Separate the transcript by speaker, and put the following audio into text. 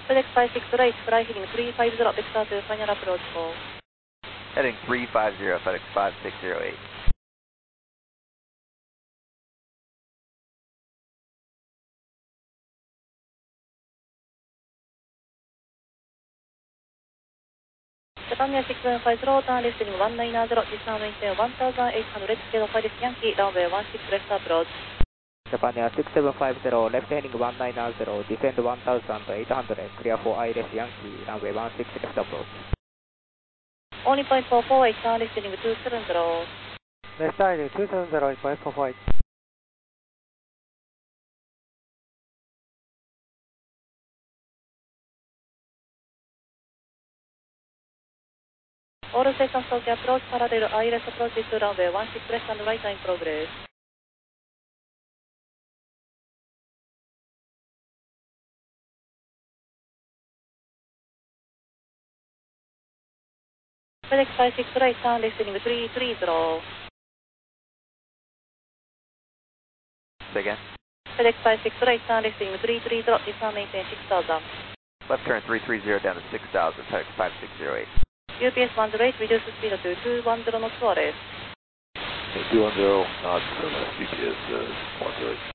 Speaker 1: FedEx 5608, fly heading 350, vector to final approach call.
Speaker 2: Heading 350, FedEx 5608.
Speaker 1: Japan Air 6150, turn left heading 190, dismount maintain 1800, scale 5 Yankee, runway 16 left approach.
Speaker 3: Japan Air 6750, left heading 190, descend 1800, clear for ILS Yankee, runway 16 left approach.
Speaker 1: Only point 448, turn left heading 270.
Speaker 3: Left heading 270, point 448.
Speaker 1: All stations Tokyo approach, parallel ILS approaches to runway 16 left and right in progress. FedEx 5608, turn left heading 330.
Speaker 2: Say again?
Speaker 1: FedEx 5608, turn left heading 330, dismount maintain 6000.
Speaker 2: Left turn 330 down to 6000, FedEx 5608.
Speaker 1: UPS 108, reduce speed to 210 knots to arrest.
Speaker 2: 210 knots, UPS 108.